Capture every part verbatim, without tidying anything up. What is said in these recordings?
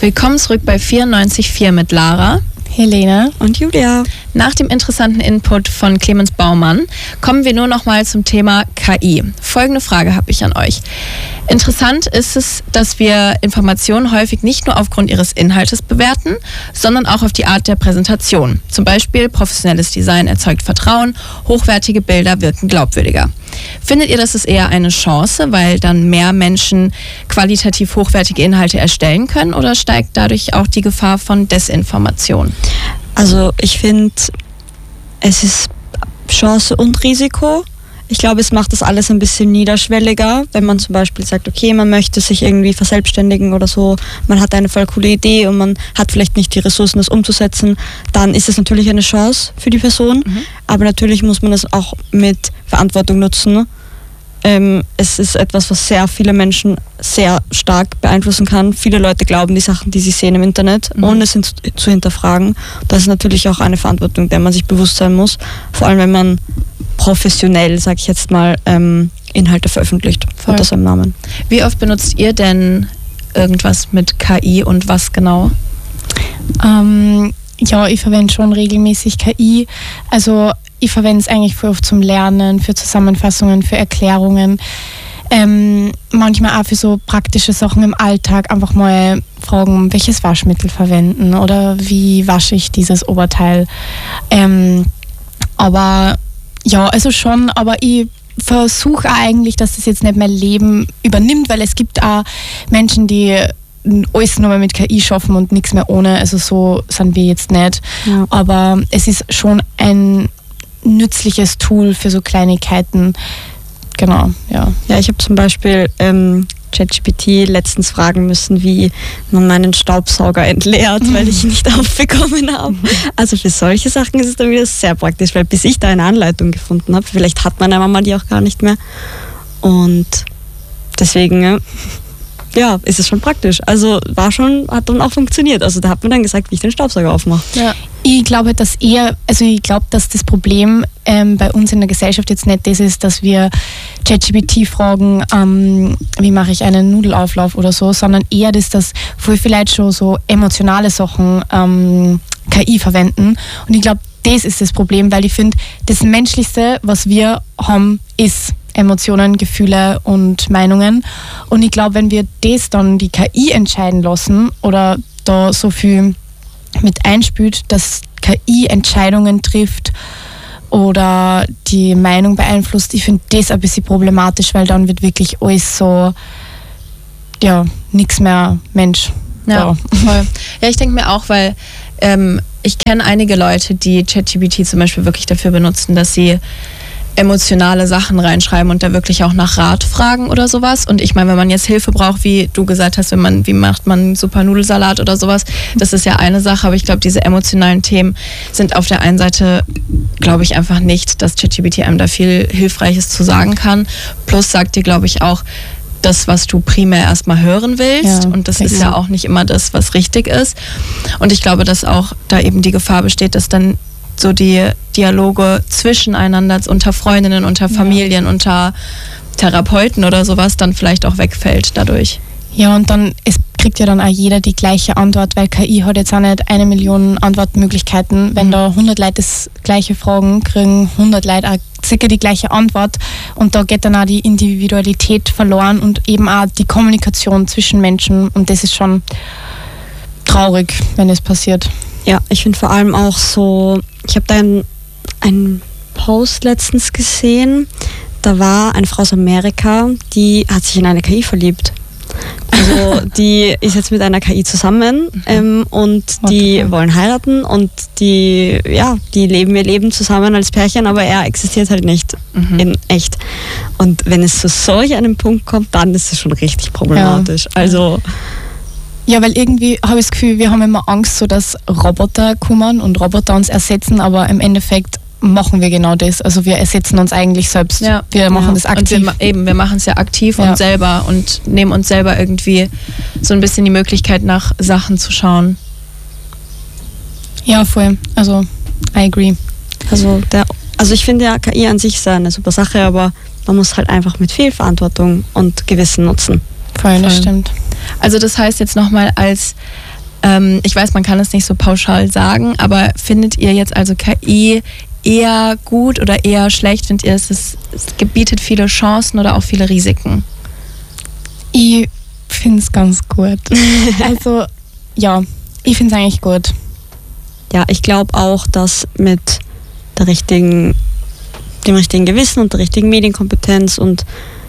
Willkommen zurück bei vierundneunzig Komma vier mit Lara, Helene und Julia. Nach dem interessanten Input von Clemens Baumann kommen wir nur noch mal zum Thema K I. Folgende Frage habe ich an euch. Interessant ist es, dass wir Informationen häufig nicht nur aufgrund ihres Inhaltes bewerten, sondern auch auf die Art der Präsentation. Zum Beispiel professionelles Design erzeugt Vertrauen, hochwertige Bilder wirken glaubwürdiger. Findet ihr, das ist eher eine Chance, weil dann mehr Menschen qualitativ hochwertige Inhalte erstellen können, oder steigt dadurch auch die Gefahr von Desinformation? Also ich finde, es ist Chance und Risiko. Ich glaube, es macht das alles ein bisschen niederschwelliger, wenn man zum Beispiel sagt, okay, man möchte sich irgendwie verselbstständigen oder so, man hat eine voll coole Idee und man hat vielleicht nicht die Ressourcen, das umzusetzen, dann ist es natürlich eine Chance für die Person, mhm. aber natürlich muss man es auch mit Verantwortung nutzen. Ähm, es ist etwas, was sehr viele Menschen sehr stark beeinflussen kann. Viele Leute glauben die Sachen, die sie sehen im Internet, mhm. ohne es zu, zu hinterfragen. Das ist natürlich auch eine Verantwortung, der man sich bewusst sein muss, vor allem wenn man professionell, sag ich jetzt mal, ähm, Inhalte veröffentlicht unter seinem Namen. Wie oft benutzt ihr denn irgendwas mit K I und was genau? Ähm, ja, ich verwende schon regelmäßig K I. Also ich verwende es eigentlich voll oft zum Lernen, für Zusammenfassungen, für Erklärungen. Ähm, manchmal auch für so praktische Sachen im Alltag. Einfach mal fragen, welches Waschmittel verwenden oder wie wasche ich dieses Oberteil. Ähm, aber ja, also schon, aber ich versuche eigentlich, dass das jetzt nicht mein Leben übernimmt, weil es gibt auch Menschen, die alles nur mal mit K I schaffen und nichts mehr ohne. Also so sind wir jetzt nicht. Ja. Aber es ist schon ein nützliches Tool für so Kleinigkeiten. Genau, ja. Ja, ich habe zum Beispiel ähm, ChatGPT letztens fragen müssen, wie man meinen Staubsauger entleert, weil ich ihn nicht aufbekommen habe. Also für solche Sachen ist es dann wieder sehr praktisch, weil bis ich da eine Anleitung gefunden habe, vielleicht hat meine Mama die auch gar nicht mehr. Und deswegen, ja, ist es schon praktisch. Also war schon, hat dann auch funktioniert. Also da hat man dann gesagt, wie ich den Staubsauger aufmache. Ja. Ich glaube, dass eher, also ich glaube, dass das Problem ähm, bei uns in der Gesellschaft jetzt nicht das ist, dass wir ChatGPT fragen, ähm, wie mache ich einen Nudelauflauf oder so, sondern eher das, dass wir vielleicht schon so emotionale Sachen ähm, K I verwenden. Und ich glaube, das ist das Problem, weil ich finde, das Menschlichste, was wir haben, ist Emotionen, Gefühle und Meinungen. Und ich glaube, wenn wir das dann die K I entscheiden lassen oder da so viel mit einspült, dass K I Entscheidungen trifft oder die Meinung beeinflusst, ich finde das ein bisschen problematisch, weil dann wird wirklich alles so, ja, nichts mehr Mensch. Ja, voll. Ja, ich denke mir auch, weil ähm, ich kenne einige Leute, die ChatGPT zum Beispiel wirklich dafür benutzen, dass sie emotionale Sachen reinschreiben und da wirklich auch nach Rat fragen oder sowas. Und ich meine, wenn man jetzt Hilfe braucht, wie du gesagt hast, wenn man, wie macht man einen super Nudelsalat oder sowas, das ist ja eine Sache, aber ich glaube, diese emotionalen Themen sind auf der einen Seite, glaube ich, einfach nicht, dass ChatGPT einem da viel Hilfreiches zu sagen kann. Plus sagt dir, glaube ich, auch das, was du primär erstmal hören willst. Ja, und das ist ja auch nicht immer das, was richtig ist. Und ich glaube, dass auch da eben die Gefahr besteht, dass dann so die Dialoge zwischeneinander, unter Freundinnen, unter Familien, ja. unter Therapeuten oder sowas dann vielleicht auch wegfällt dadurch. Ja, und dann es kriegt ja dann auch jeder die gleiche Antwort, weil K I hat jetzt auch nicht eine Million Antwortmöglichkeiten. Wenn mhm. da hundert Leute das gleiche fragen, kriegen hundert Leute auch circa die gleiche Antwort und da geht dann auch die Individualität verloren und eben auch die Kommunikation zwischen Menschen und das ist schon traurig, wenn es passiert. Ja, ich finde vor allem auch so, ich habe da einen, einen Post letztens gesehen, da war eine Frau aus Amerika, die hat sich in eine K I verliebt. Also die ist jetzt mit einer K I zusammen ähm, und die okay. wollen heiraten und die, ja, die leben ihr Leben zusammen als Pärchen, aber er existiert halt nicht mhm. in echt. Und wenn es zu solch einem Punkt kommt, dann ist es schon richtig problematisch. Ja. Also ja, weil irgendwie habe ich das Gefühl, wir haben immer Angst, so dass Roboter kommen und Roboter uns ersetzen, aber im Endeffekt machen wir genau das. Also wir ersetzen uns eigentlich selbst. Ja. Wir machen ja. das aktiv. Und wir, eben, wir machen es ja aktiv ja. und selber und nehmen uns selber irgendwie so ein bisschen die Möglichkeit, nach Sachen zu schauen. Ja, voll. Also, I agree. Also, der, also ich finde ja, K I an sich ist eine super Sache, aber man muss halt einfach mit viel Verantwortung und Gewissen nutzen. Voll, das stimmt. Also das heißt jetzt nochmal als Ähm, ich weiß, man kann es nicht so pauschal sagen, aber findet ihr jetzt also K I eher gut oder eher schlecht? Findet ihr, es, ist, es bietet viele Chancen oder auch viele Risiken? Ich finde es ganz gut. Also ja, ich finde es eigentlich gut. Ja, ich glaube auch, dass mit der richtigen, dem richtigen Gewissen und der richtigen Medienkompetenz und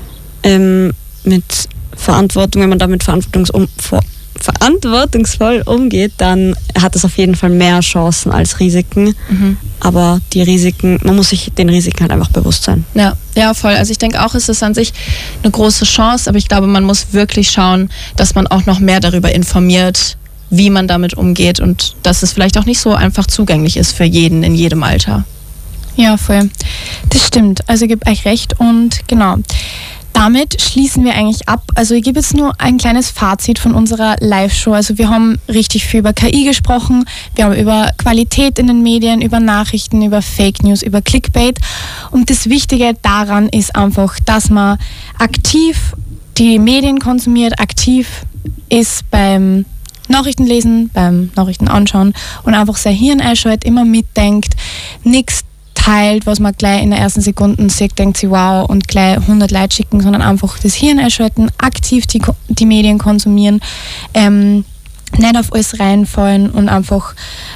ähm, mit Verantwortung, wenn man damit verantwortungsum, ver, verantwortungsvoll umgeht, dann hat es auf jeden Fall mehr Chancen als Risiken. Mhm. Aber die Risiken, man muss sich den Risiken halt einfach bewusst sein. Ja, ja, voll. Also ich denke auch, es ist an sich eine große Chance, aber ich glaube, man muss wirklich schauen, dass man auch noch mehr darüber informiert, wie man damit umgeht und dass es vielleicht auch nicht so einfach zugänglich ist für jeden in jedem Alter. Ja, voll. Das stimmt. Also ich gebe euch recht und genau. Damit schließen wir eigentlich ab. Also ich gebe jetzt nur ein kleines Fazit von unserer Live-Show. Also wir haben richtig viel über K I gesprochen, wir haben über Qualität in den Medien, über Nachrichten, über Fake News, über Clickbait. Und das Wichtige daran ist einfach, dass man aktiv die Medien konsumiert, aktiv ist beim Nachrichtenlesen, beim Nachrichten anschauen und einfach sein Hirn einschaltet, immer mitdenkt, nichts teilt, was man gleich in der ersten Sekunde sieht, denkt sie wow und gleich hundert Leute schicken, sondern einfach das Hirn einschalten, aktiv die, die Medien konsumieren, ähm, nicht auf alles reinfallen und einfach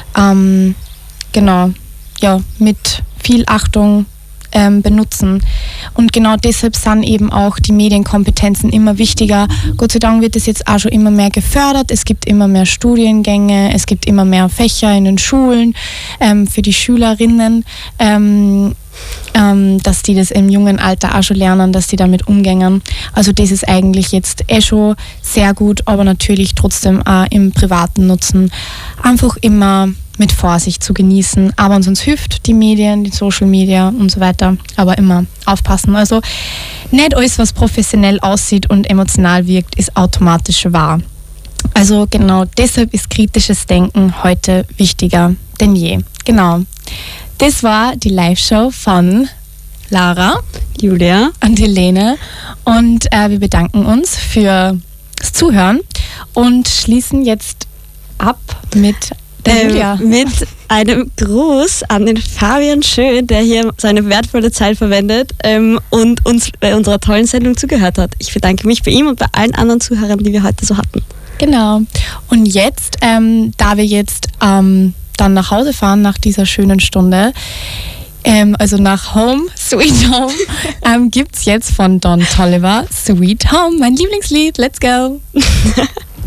ähm, genau, ja, mit viel Achtung ähm, benutzen. Und genau deshalb sind eben auch die Medienkompetenzen immer wichtiger. Gott sei Dank wird das jetzt auch schon immer mehr gefördert. Es gibt immer mehr Studiengänge, es gibt immer mehr Fächer in den Schulen ähm, für die Schülerinnen, ähm, ähm, dass die das im jungen Alter auch schon lernen, dass die damit umgehen. Also das ist eigentlich jetzt eh schon sehr gut, aber natürlich trotzdem auch im privaten Nutzen einfach immer mit Vorsicht zu genießen. Aber uns, uns hilft die Medien, die Social Media und so weiter. Aber immer aufpassen. Also nicht alles, was professionell aussieht und emotional wirkt, ist automatisch wahr. Also genau deshalb ist kritisches Denken heute wichtiger denn je. Genau. Das war die Live-Show von Lara, Julia und Helene. Und äh, wir bedanken uns fürs Zuhören und schließen jetzt ab mit Ähm, mit einem Gruß an den Fabian Schön, der hier seine wertvolle Zeit verwendet ähm, und uns bei unserer tollen Sendung zugehört hat. Ich bedanke mich bei ihm und bei allen anderen Zuhörern, die wir heute so hatten. Genau. Und jetzt, ähm, da wir jetzt ähm, dann nach Hause fahren nach dieser schönen Stunde, ähm, also nach Home, Sweet Home, ähm, gibt es jetzt von Don Toliver Sweet Home, mein Lieblingslied. Let's go!